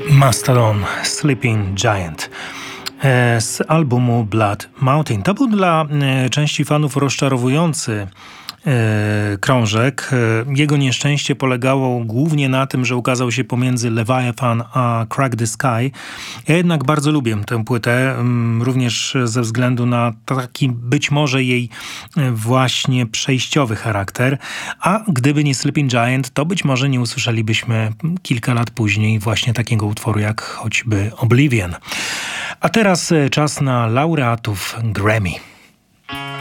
Mastodon, Sleeping Giant z albumu Blood Mountain. To był dla części fanów rozczarowujący krążek. Jego nieszczęście polegało głównie na tym, że ukazał się pomiędzy Leviathan a Crack the Sky. Ja jednak bardzo lubię tę płytę, również ze względu na taki być może jej właśnie przejściowy charakter. A gdyby nie Sleeping Giant, to być może nie usłyszelibyśmy kilka lat później właśnie takiego utworu jak choćby Oblivion. A teraz czas na laureatów Grammy.